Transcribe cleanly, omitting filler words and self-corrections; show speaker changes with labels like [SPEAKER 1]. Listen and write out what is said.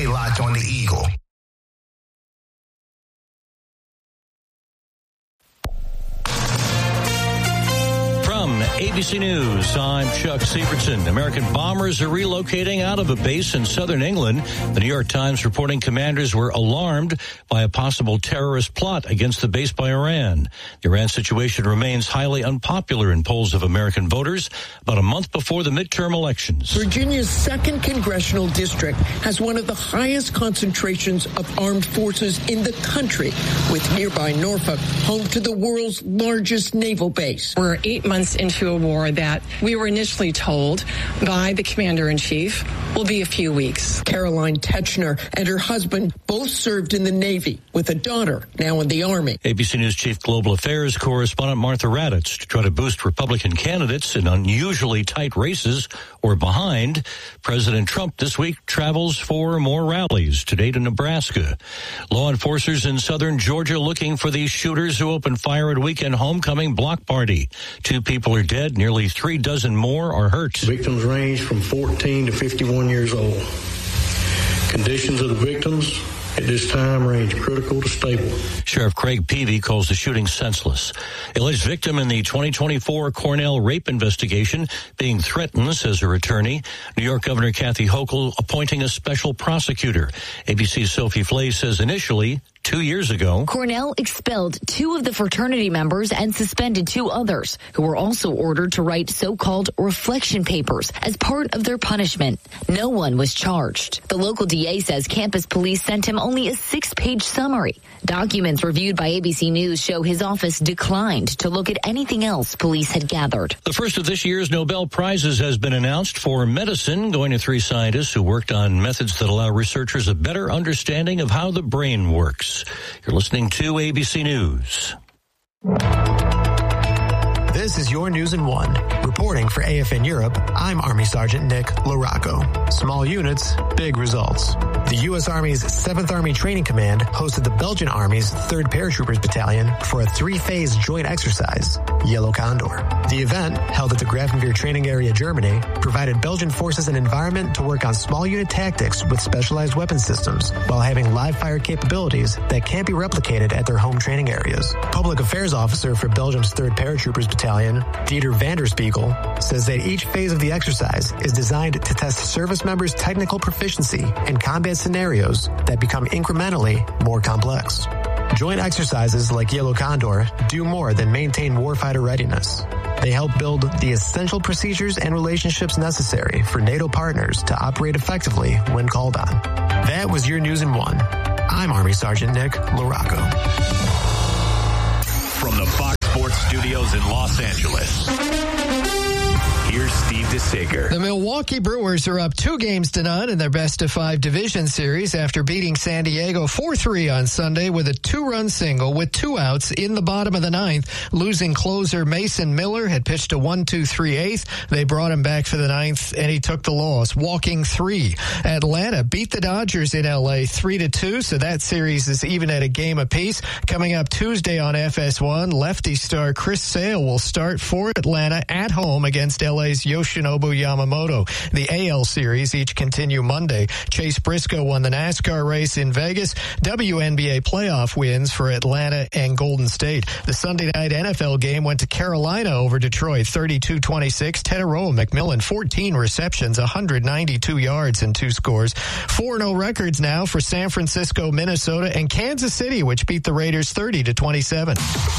[SPEAKER 1] stay locked on the Eagle.
[SPEAKER 2] From ABC News, I'm Chuck Sievertson. American bombers are relocating out of a base in southern England. The New York Times reporting commanders were alarmed by a possible terrorist plot against the base by Iran. The Iran situation remains highly unpopular in polls of American voters about a month before the midterm elections.
[SPEAKER 3] Virginia's 2nd Congressional District has one of the highest concentrations of armed forces in the country, with nearby Norfolk home to the world's largest naval base.
[SPEAKER 4] We're 8 months into a war that we were initially told by the commander-in-chief will be a few weeks.
[SPEAKER 3] Caroline Techner and her husband both served in the Navy, with a daughter now in the Army.
[SPEAKER 2] ABC News Chief Global Affairs correspondent Martha Raddatz to try to boost Republican candidates in unusually tight races or behind. President Trump this week travels for more rallies, today to Nebraska. Law enforcers in southern Georgia looking for these shooters who opened fire at a weekend homecoming block party. 2 people are dead, nearly 3 dozen more are hurt.
[SPEAKER 5] Victims range from 14 to 51 years old. Conditions of the victims at this time range critical to stable.
[SPEAKER 2] Sheriff Craig Peavy calls the shooting senseless. Alleged victim in the 2024 Cornell rape investigation being threatened, says her attorney. New York Governor Kathy Hochul appointing a special prosecutor. ABC's Sophie Flay says initially, 2 years ago,
[SPEAKER 6] Cornell expelled 2 of the fraternity members and suspended 2 others who were also ordered to write so-called reflection papers as part of their punishment. No one was charged. The local DA says campus police sent him only a 6-page summary. Documents reviewed by ABC News show his office declined to look at anything else police had gathered.
[SPEAKER 2] The first of this year's Nobel Prizes has been announced for medicine, going to 3 scientists who worked on methods that allow researchers a better understanding of how the brain works. You're listening to ABC News.
[SPEAKER 7] This is your News in 1. Reporting for AFN Europe, I'm Army Sergeant Nick LaRocco. Small units, big results. The U.S. Army's 7th Army Training Command hosted the Belgian Army's 3rd Paratroopers Battalion for a 3-phase joint exercise, Yellow Condor. The event, held at the Grafenwehr Training Area, Germany, provided Belgian forces an environment to work on small unit tactics with specialized weapon systems while having live-fire capabilities that can't be replicated at their home training areas. Public Affairs Officer for Belgium's 3rd Paratroopers Battalion, Dieter van der Spiegel, says that each phase of the exercise is designed to test service members' technical proficiency in combat scenarios that become incrementally more complex. Joint exercises like Yellow Condor do more than maintain warfighter readiness. They help build the essential procedures and relationships necessary for NATO partners to operate effectively when called on. That was your News in 1. I'm Army Sergeant Nick LaRocco.
[SPEAKER 8] From the Fox Sports Studios in Los Angeles, here's Steve DeSager.
[SPEAKER 9] The Milwaukee Brewers are up 2-0 in their best-of-5 division series after beating San Diego 4-3 on Sunday with a 2-run single with 2 outs in the bottom of the 9th. Losing closer Mason Miller had pitched a 1-2-3/8. They brought him back for the 9th, and he took the loss, walking 3. Atlanta beat the Dodgers in L.A. 3-2, so that series is even at a game apiece. Coming up Tuesday on FS1, lefty star Chris Sale will start for Atlanta at home against L.A.'s Yoshinobu Yamamoto. The AL series each continue Monday. Chase Briscoe won the NASCAR race in Vegas. WNBA playoff wins for Atlanta and Golden State. The Sunday night NFL game went to Carolina over Detroit, 32-26. Teteroa McMillan, 14 receptions, 192 yards and 2 scores. 4-0 records now for San Francisco, Minnesota, and Kansas City, which beat the Raiders 30-27.